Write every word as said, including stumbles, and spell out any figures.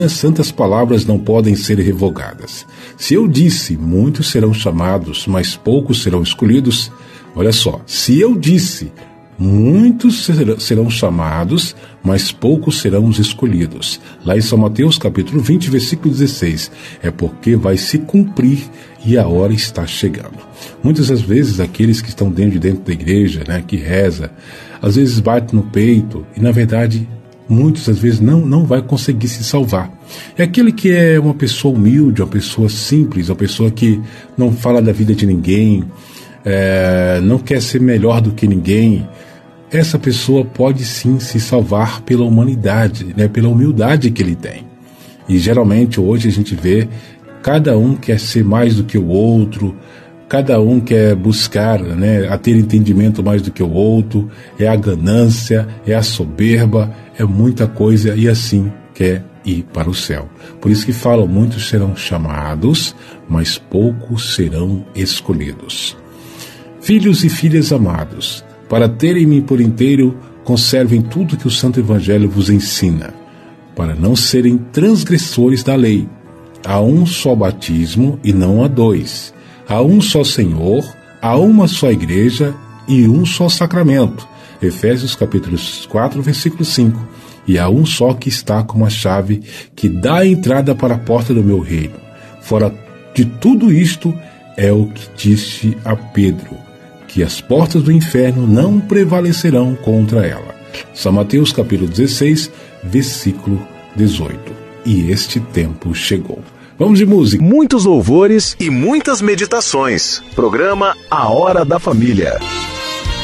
As santas palavras não podem ser revogadas. Se eu disse, muitos serão chamados, mas poucos serão escolhidos. Olha só, se eu disse, muitos serão chamados, mas poucos serão os escolhidos. Lá em São Mateus, capítulo vinte, versículo dezesseis. É porque vai se cumprir e a hora está chegando. Muitas das vezes, aqueles que estão dentro de dentro da igreja, né, que reza, às vezes bate no peito e, na verdade, muitas das vezes não, não vai conseguir se salvar. É aquele que é uma pessoa humilde, uma pessoa simples, uma pessoa que não fala da vida de ninguém, é, não quer ser melhor do que ninguém. Essa pessoa pode sim se salvar pela humanidade, né, pela humildade que ele tem. E geralmente hoje a gente vê cada um quer ser mais do que o outro, cada um quer buscar, né, a ter entendimento mais do que o outro, é a ganância, é a soberba, é muita coisa e assim quer ir para o céu. Por isso que falam, muitos serão chamados, mas poucos serão escolhidos. Filhos e filhas amados, para terem-me por inteiro, conservem tudo que o Santo Evangelho vos ensina, para não serem transgressores da lei. Há um só batismo e não há dois. Há um só Senhor, há uma só igreja e um só sacramento. Efésios capítulo quatro, versículo cinco. E há um só que está como a chave que dá a entrada para a porta do meu reino. Fora de tudo isto é o que disse a Pedro, que as portas do inferno não prevalecerão contra ela. São Mateus capítulo dezesseis, versículo dezoito. E este tempo chegou. Vamos de música. Muitos louvores e muitas meditações. Programa A Hora da Família.